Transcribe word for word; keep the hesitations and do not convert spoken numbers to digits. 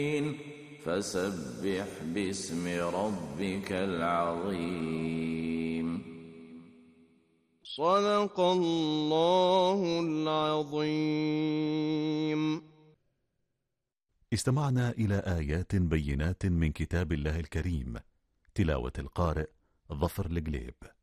فسبح باسم ربك العظيم. صدق الله العظيم. استمعنا إلى آيات بينات من كتاب الله الكريم، تلاوة القارئ ظفر القليب.